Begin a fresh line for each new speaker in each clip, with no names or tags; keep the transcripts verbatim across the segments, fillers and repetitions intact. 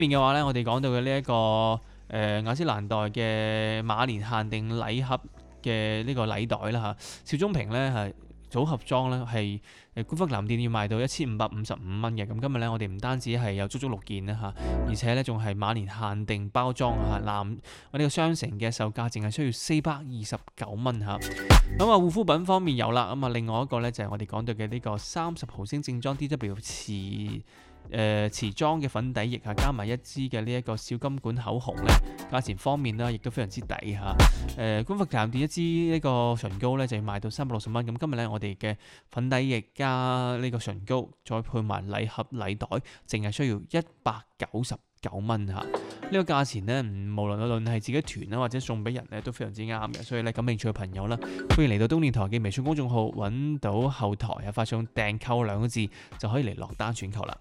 邊嘅話咧，我哋講到嘅呢一個誒、呃、雅詩蘭黛嘅馬年限定禮盒嘅呢個禮袋啦嚇，少中平咧係組合裝咧係誒官方旗艦店要賣到一千五百五十五蚊嘅。咁今日咧我哋唔單止係有足足六件啦嚇，而且咧仲係馬年限定包裝嚇，藍我哋個雙成嘅售價淨係需要四百二十九蚊嚇。咁啊護膚品方面有啦，咁啊另外一個咧就係我哋講到嘅呢個三十毫升正裝 D W 瓷誒瓷裝嘅粉底液啊，加埋一支嘅呢一個小金管口紅咧，價錢方面啦，亦都非常之抵嚇。誒官方旗艦店一支呢個唇膏咧就要賣到三百六十蚊，咁今日咧我哋嘅粉底液加呢個唇膏，再配埋禮盒禮袋，淨係需要一百九十九蚊嚇。呢個價錢咧，唔無論論係自己團啦，或者送俾人咧，都非常之啱嘅。所以咧，感興趣嘅朋友啦，歡迎嚟到東電台嘅微信公眾號，揾到後台啊，發送訂購兩個字就可以嚟落單選購啦。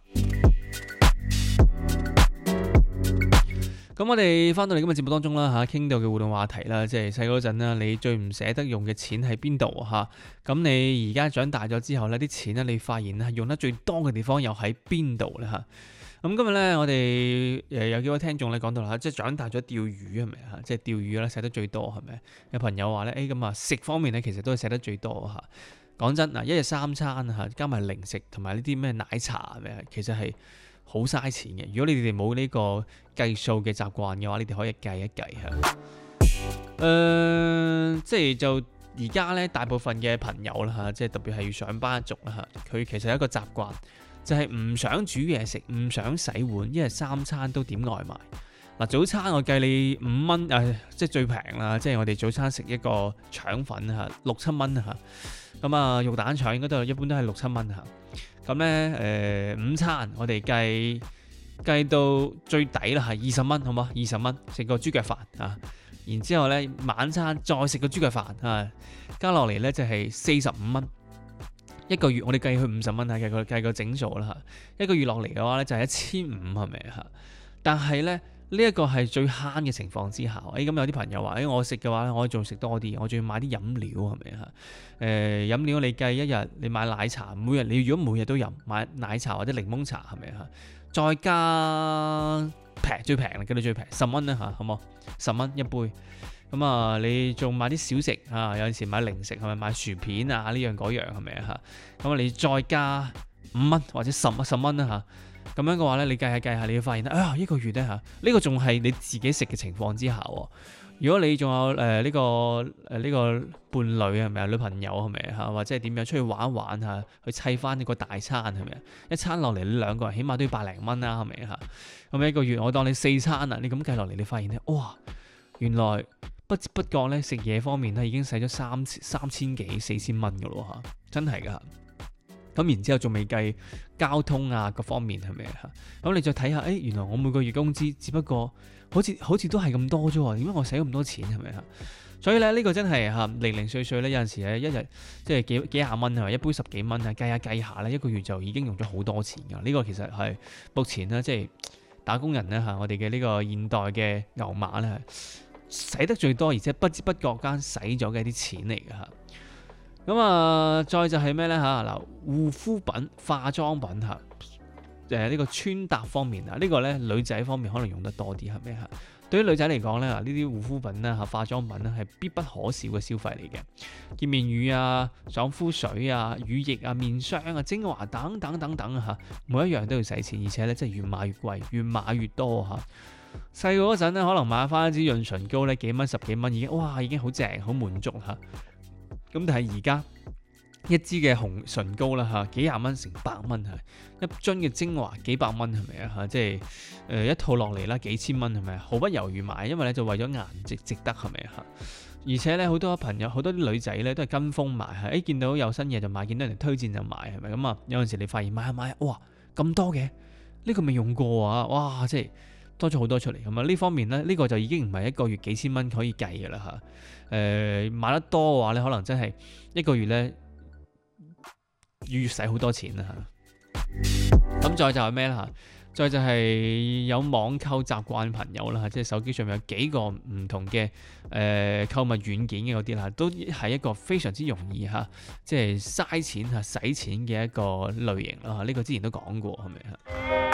咁我哋翻到嚟今日節目當中啦嚇，傾到嘅互動話題啦，即係細嗰陣啦，你最唔捨得用嘅錢喺邊度嚇？咁你而家長大咗之後呢，啲錢咧，你發現咧用得最多嘅地方又喺邊度咧嚇？咁今日咧，我哋誒有幾位聽眾咧講到啦，即係長大咗釣魚係咪啊？即係釣魚咧使得最多係咪？有朋友話咧，誒咁啊食方面咧其實都係使得最多嚇。講真嗱，一日三餐嚇，加埋零食同埋呢啲咩奶茶係咪？其實係好嘥錢嘅。如果你哋冇呢個計數嘅習慣嘅話，你哋可以計一計嚇。誒、呃，即係就而家咧，大部分嘅朋友啦嚇，即係特別係要上班族啦嚇，佢其實有一個習慣。就係唔想煮嘢食，唔想洗碗，一日三餐都點外賣。嗱，早餐我計你五蚊，誒，即係最平啦。即係我哋早餐食一個腸粉嚇，六七蚊嚇。咁啊，肉蛋腸應該都一般都係六七蚊嚇。咁咧誒，午餐我哋計計到最抵啦，係二十蚊，好冇？二十蚊食個豬腳飯啊。然之後咧晚餐再食個豬腳飯啊，加落嚟咧就係四十五蚊。一個月我哋計佢五十蚊啊，計個計個整數啦嚇。一個月落嚟嘅話咧就係一千五係咪嚇？但係咧呢一個係最慳嘅情況之下。誒、哎、咁有啲朋友話：誒、哎、我食嘅話咧，我仲食多啲，我仲要買啲飲料係咪嚇？誒、呃、飲料你計一日你買奶茶，每日你如果每日都飲買奶茶或者檸檬茶係咪嚇？再加平最平啦，計到最平十蚊啦嚇，好冇？十蚊一杯。咁啊，你仲買啲小食啊？有陣時買零食係咪買薯片啊？呢樣嗰樣係咪啊？嚇，咁啊，你再加五蚊或者十十蚊啦嚇。咁樣嘅話咧，你計下計下，你會發現啊，一個月咧嚇，呢、呢個仲係你自己食嘅情況之下喎。如果你仲有誒呢、呃呢個誒呢、呃呢個伴侶係咪啊？女朋友係咪嚇？或者係點樣出去玩一玩嚇？去砌翻呢個大餐係咪啊？一餐落嚟你兩個人起碼都要百零蚊啦，係咪嚇？咁一個月我當你四餐啊，你咁計落嚟，你發現咧，哇，原來〜不知不覺咧，食嘢方面咧已經使咗三三千幾四千蚊噶咯嚇，真係噶。咁然之後仲未計交通啊各方面係咪嚇？咁你再睇下，誒、哎、原來我每個月工資只不過好似好似都係咁多啫喎，點解我使咁多錢係咪嚇？所以咧呢、呢個真係嚇零零碎碎咧，有陣時咧一日即係幾幾廿蚊係咪？一杯十幾蚊啊，計下計下咧一個月就已經用咗好多錢㗎。呢、呢個其實係目前咧即係打工人咧嚇，我哋嘅呢個現代嘅牛馬咧。使得最多，而且不知不覺間使咗嘅啲錢嚟嘅嚇。咁啊，再就係咩咧嚇？嗱，護膚品、化妝品嚇，誒、呃、呢、呢個穿搭方面啊，呢、呢個咧女仔方面可能用得多啲係咩嚇？對於女仔嚟講咧，呢啲護膚品啦嚇、化妝品咧係必不可少嘅消費嚟嘅。潔面乳啊、爽膚水啊、乳液啊、面霜啊、精華等等等等嚇，每一樣都要使錢，而且咧真係越買越貴，越買越多嚇。細個嗰陣咧，可能買翻一支潤唇膏咧，幾蚊十幾蚊已經，哇，已經好正，好滿足嚇。咁但係而家一支嘅紅唇膏啦嚇，幾廿蚊成百蚊係，一樽嘅精華幾百蚊係咪啊嚇？即係誒、呃、一套落嚟啦，幾千蚊係咪？毫不猶豫買，因為咧就為咗顏值值得係咪啊？而且咧好多朋友好多啲女仔咧都係跟風買係，誒見到有新嘢就買，見到人哋推薦就買係咪咁啊？有陣時你發現買下買下，哇咁多嘅，呢、呢個未用過啊，哇即係〜多咗好多出嚟咁啊！呢方面咧，呢、呢個就已經唔係一個月幾千蚊可以計嘅啦嚇。誒、呃、買得多嘅話咧，可能真係一個月咧要使好多錢啦嚇。咁再就係咩啦嚇？再就係有網購習慣嘅朋友啦嚇，即係手機上面有幾個唔同嘅誒、呃、購物軟件嘅嗰啲啦，都係一個非常之容易嚇，即係嘥錢嚇、使錢嘅一個類型啦嚇。呢、呢個之前都講過係咪嚇？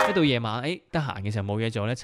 一到夜晚，誒得閒嘅時候冇嘢做咧。